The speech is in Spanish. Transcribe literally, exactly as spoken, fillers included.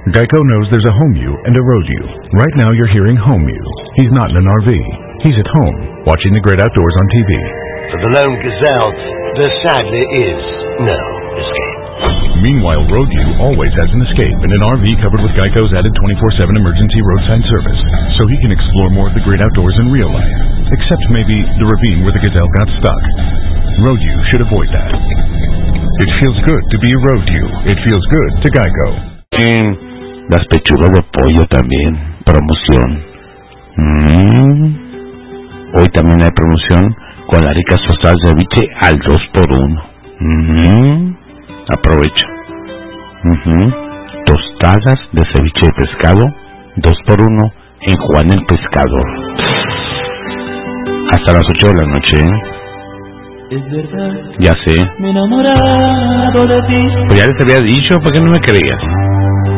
Geico knows there's a home you and a road you. Right now you're hearing home you. He's not in an R V. He's at home, watching the great outdoors on T V. For the lone gazelle, there sadly is no escape. Meanwhile, road you always has an escape in an R V covered with Geico's added twenty-four seven emergency roadside service, so he can explore more of the great outdoors in real life. Except maybe the ravine where the gazelle got stuck. Road you should avoid that. It feels good to be a road you. It feels good to Geico. Mm, las pechugas de pollo también, promoción. Mm. Hoy también hay promoción con las ricas tostadas de ceviche al dos por uno. Mm. Aprovecha. Mm-hmm. Tostadas de ceviche de pescado dos por uno en Juan el Pescador. Hasta las ocho de la noche, ¿eh? Es verdad, ya sé. me he enamorado de ti. Pues ya les había dicho, ¿por qué no me creías?